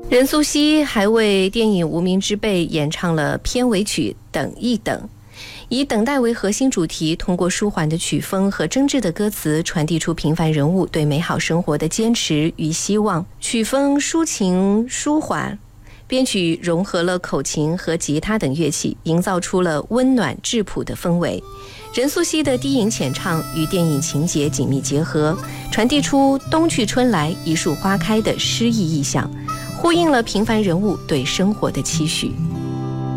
任素汐还为电影《无名之辈》演唱了片尾曲《等一等》，以等待为核心主题，通过舒缓的曲风和真挚的歌词，传递出平凡人物对美好生活的坚持与希望。曲风抒情舒缓，编曲融合了口琴和吉他等乐器，营造出了温暖质朴的氛围。任素汐的低吟浅唱与电影情节紧密结合，传递出冬去春来一树花开的诗意意象，呼应了平凡人物对生活的期许。